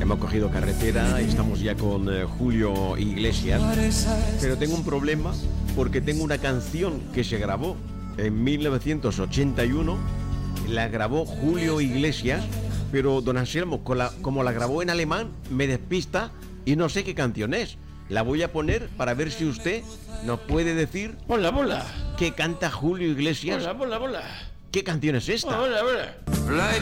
Hemos cogido carretera, estamos ya con Julio Iglesias, pero tengo un problema porque tengo una canción que se grabó en 1981, la grabó Julio Iglesias, pero don Anselmo, como la grabó en alemán, me despista y no sé qué canción es. La voy a poner para ver si usted nos puede decir... Bola, bola. ¿Qué canta Julio Iglesias? Bola, bola, bola. ¿Qué canción es esta? Bola, bola. Bleib